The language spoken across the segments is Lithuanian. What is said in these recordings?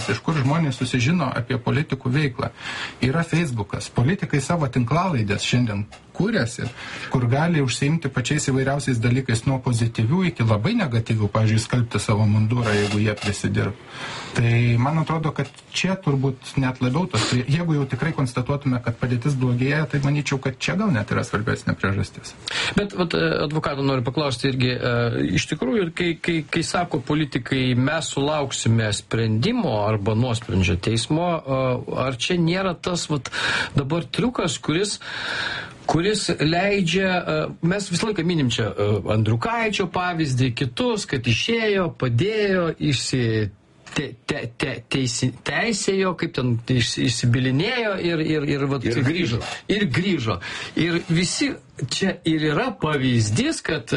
iš kur žmonės susižino apie politikų veiklą. Yra Facebookas. Politikai savo tinklalaidės šiandien kūrėsi, kur gali užsiimti pačiais įvairiausiais dalykais nuo pozityvių iki labai negatyvių, pavyzdžiui, skalbti savo mundurą, jeigu jie prisidirb. Tai man atrodo, kad čia turbūt net labiau tos, jeigu jau tikrai konstatuotume, kad padėtis blogėja, tai manyčiau, kad čia gal net yra svarbesnė priežastis. Bet advokato noriu paklausti irgi, iš tikrųjų, kai sako politikai, mes sulauksime sprendimo arba nuosprendžio teismo, ar čia nėra tas dabar triukas, kuris leidžia, mes visą laiką minim čia Andriukaičio pavyzdį, kitus, kad išėjo, padėjo, teisėjo, kaip ten išsibilinėjo ir grįžo. Ir grįžo. Ir visi čia ir yra pavyzdys, kad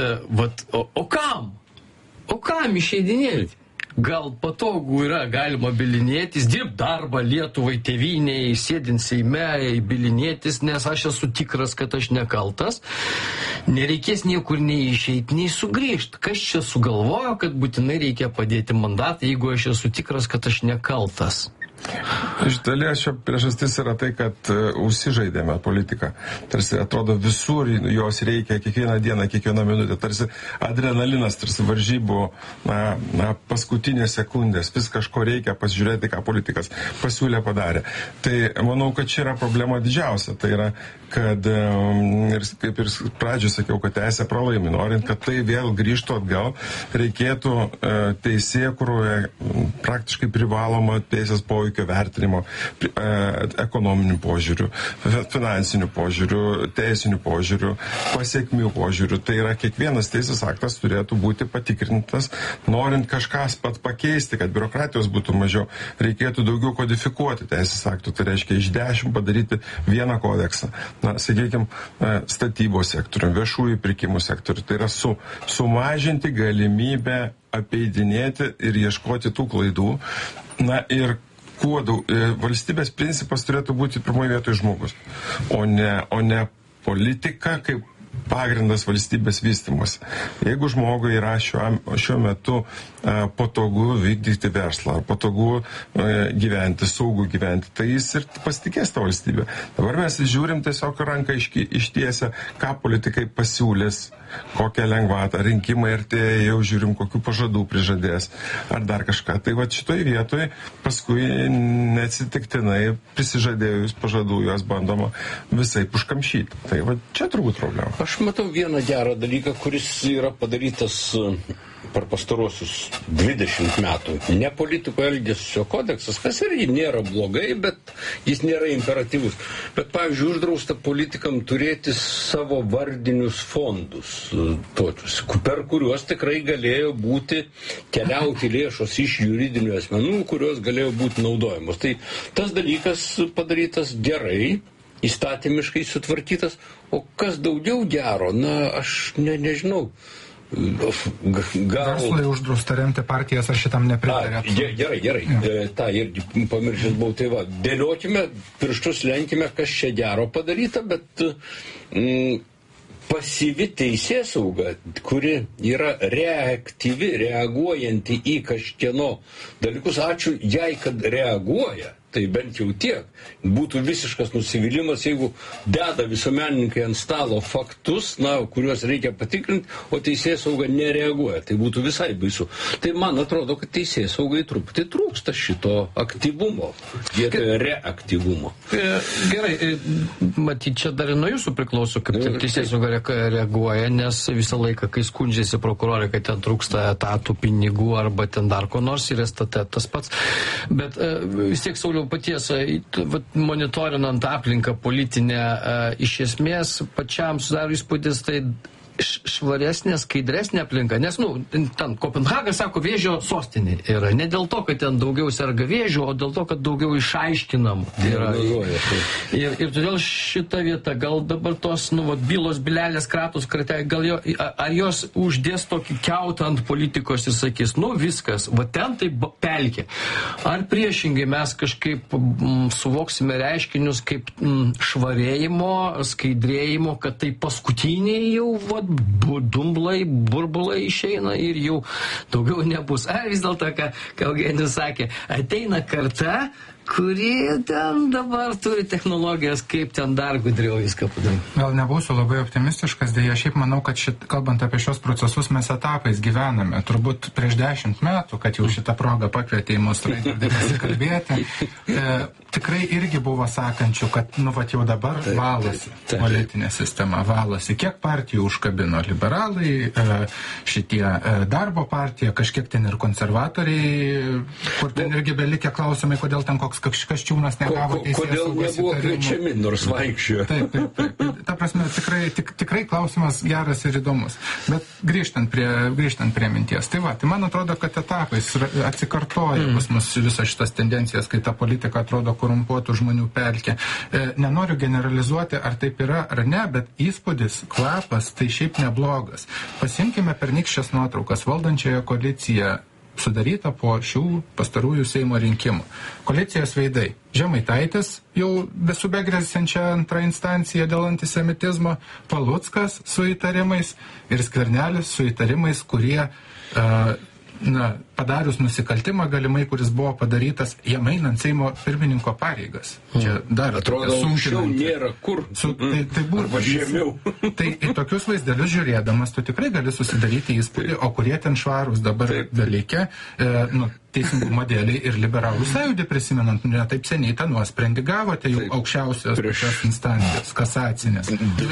o kam? O kam išeidinėti? Gal patogu yra, galima bilinėtis, dirbti darbą Lietuvai, tėvynei, sėdint Seime, bilinėtis, nes aš esu tikras, kad aš nekaltas. Nereikės niekur nei išeiti, nei sugrįžti. Kas čia sugalvojo, kad būtinai reikia padėti mandatą, jeigu aš esu tikras, kad aš nekaltas? Iš dalies šio priežastis yra tai, kad užsižaidėme politiką. Tarsi atrodo visur jos reikia kiekvieną dieną, kiekvieną minutę. Tarsi adrenalinas, tarsi varžybų paskutinės sekundės. Vis kažko reikia pasižiūrėti, ką politikas pasiūlė, padarė. Tai manau, kad čia yra problema didžiausia. Tai yra, kad kaip ir pradžioj sakiau, kad teisė pralaimi. Norint, kad tai vėl grįžtų atgal, reikėtų teisėkūroje praktiškai privaloma teisės poveikio vertinimo, ekonominių požiūrių, finansinių požiūrių, teisinių požiūrių, pasiekmių požiūrių. Tai yra, kiekvienas teisės aktas turėtų būti patikrintas, norint kažkas pat pakeisti, kad biurokratijos būtų mažiau, reikėtų daugiau kodifikuoti teisės aktų. Tai reiškia iš 10 padaryti vieną kodeksą. Sakykime, statybos sektorių, viešųjų pirkimų sektorių. Tai yra sumažinti galimybę apeidinėti ir ieškoti tų klaidų. Ir valstybės principas turėtų būti pirmoje vietoje žmogus, o ne politika kaip pagrindas valstybės vystymosi. Jeigu žmogui yra šiuo metu patogu vykdyti verslą, ar patogu gyventi, saugu gyventi, tai jis ir pasitikės tą valstybę. Dabar mes žiūrim tiesiog ranką ištiesę, ką politikai pasiūlės, kokią lengvatą, rinkimai artėja, jau žiūrim, kokių pažadų prižadės, ar dar kažką. Tai šitoj vietoj paskui neatsitiktinai prisižadėjus pažadų juos bandoma visai užkamšyti. Tai čia turbūt problema. Aš matau vieną gerą dalyką, kuris yra padarytas per pastarosius 20 metų. Ne politikų elgesio kodeksas, kas irgi nėra blogai, bet jis nėra imperatyvus. Bet, pavyzdžiui, uždrausta politikam turėti savo vardinius fondus, tokius, per kuriuos tikrai galėjo būti keliauti lėšos iš juridinių asmenų, kurios galėjo būti naudojamos. Tai tas dalykas padarytas gerai, įstatymiškai sutvarkytas, o kas daugiau gero, aš nežinau. Verslai uždrausta remti partijas, ar šitam nepritarėt? Gerai. Ta irgi pamiršęs buvau. Tai dėliokime, pirštus lenkime, kas čia gero padaryta, bet pasyvi teisėsauga, kuri yra reaktyvi, reaguojanti į kažkieno dalykus, ačiū jai, kad reaguoja. Tai bent jau tiek. Būtų visiškas nusivylimas, jeigu deda visuomenininkai ant stalo faktus, kuriuos reikia patikrinti, o teisėsauga nereaguoja. Tai būtų visai baisu. Tai man atrodo, kad teisėsaugai truputį trūksta šito aktyvumo, vietoje reaktyvumo. Gerai, matyt, čia dar ir nuo jūsų priklauso, kaip teisėsauga reaguoja, nes visą laiką, kai skundžiasi prokurorai, kad ten trūksta etatų, pinigų arba ten dar ko nors, ir STT tas pats. Bet vis tiek, Sauliau, paties monitorinant aplinką politinę, iš esmės pačiam sudaro įspūdis, tai švaresnė, skaidresnė aplinka, nes, ten Kopenhaga sako, vėžio sostinė yra. Ne dėl to, kad ten daugiau serga vėžio, o dėl to, kad daugiau išaiškinam. Ir todėl šita vieta, gal dabar tos, bylos, bilelės, kratos, ar jos uždės tokį kiautą ant politikos ir sakys, viskas, ten tai pelkė. Ar priešingai mes kažkaip suvoksime reiškinius kaip švarėjimo, skaidrėjimo, kad tai paskutiniai jau dumblai, burbulai išeina ir jau daugiau nebus. Ar vis dėlto, ką Eugenijus sakė, ateina karta, kuri ten dabar turi technologijas, kaip ten dar gudriau viską padaryti. Gal nebūsiu labai optimistiškas, dėja šiaip manau, kad kalbant apie šios procesus mes etapais gyvename. Turbūt prieš 10 metų, kad jau šitą progą pakvietė į mus pasikalbėti, tikrai irgi buvo sakančių, kad jau dabar valosi politinė sistema, valosi. Kiek partijų užkabino liberalai, šitie darbo partija, kažkiek ten ir konservatoriai, kur ten irgi belikė klausimai, kodėl ten koks Kasčiūnas negavo teisės saugos įtarimų. Kodėl nebuvo kviečiami, nors vaikščiojo. Taip. Ta prasme, tikrai klausimas geras ir įdomus. Bet grįžtant prie minties. Tai man atrodo, kad etapais atsikartoja pas mus visas šitas tendencijas, kai ta politika atrodo korumpuotų žmonių pelkė. Nenoriu generalizuoti, ar taip yra ar ne, bet įspūdis, kvapas, tai šiaip neblogas. Pasimkime pernykščias nuotraukas. Valdančioje koalicija sudaryta po šių pastarųjų Seimo rinkimų. Koalicijos veidai. Žemaitaitis jau besubegrėsiančią antrą instanciją dėl antisemitizmo, Paluckas su įtarimais ir Skvernelis su įtarimais, kurie padarius nusikaltimą galimai, kuris buvo padarytas jam einant Seimo pirmininko pareigas. Čia dar atrodo, anksčiau nėra kur. Arba žemiau. Tai į tokius vaizdelius žiūrėdamas, tu tikrai gali susidaryti įspūdį, o kurie ten švarūs dabar dalyke, teisingumo dėliai ir liberalų sąjūdį prisimenant, ne taip seniai tą nuosprendį gavote jau aukščiausios pačios instancijos, kasacinės.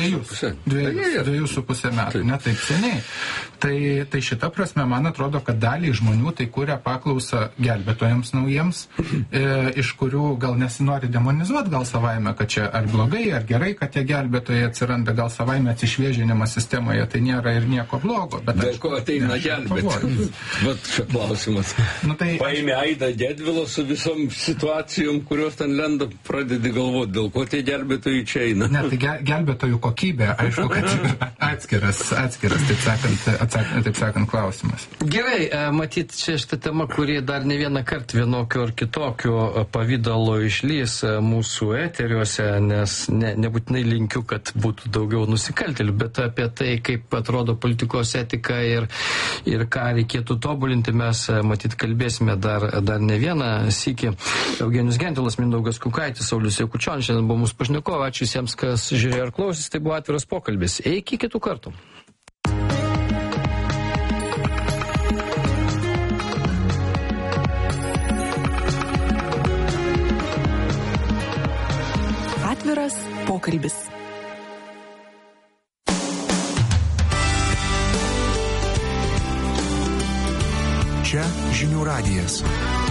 2,5 metų, ne taip seniai. Tai šita prasme, man atrodo, kad daliai žmonių tai kuria paklausą gelbėtojams naujiems, iš kurių gal nesinori demonizuoti, gal savaime, kad čia ar blogai, ar gerai, kad tie gelbėtojai atsiranda, gal savaime atsišviežinimas sistemoje, tai nėra ir nieko blogo. Bet dėl ko ateina gelbėtojai? Vat čia klausimas. Paėmė Aidą Gedvilą su visom situacijom, kurios ten lenda, pradedi galvoti, dėl ko tie gelbėtojai čia eina. Ne, tai gelbėtojų kokybė, aišku, kad atskiras taip sakant, klausimas. Gerai, matyt, čia šitą temą, kuri dar ne vieną kartą vienokio ar kitokio pavydalo išlys mūsų eteriuose, nes nebūtinai linkiu, kad būtų daugiau nusikaltėlių, bet apie tai, kaip atrodo politikos etika ir ką reikėtų tobulinti, mes matyt kalbėsime dar ne vieną sykį. Eugenijus Gentvilas, Mindaugas Kukaitis, Saulius Jakučionis šiandien buvo mūsų pašnekovai. Ačiū visiems, kas žiūrėjo ir klausys. Tai buvo atviras pokalbis. Iki kitų kartų. Atviras pokalbis. Čia Žinių radijas.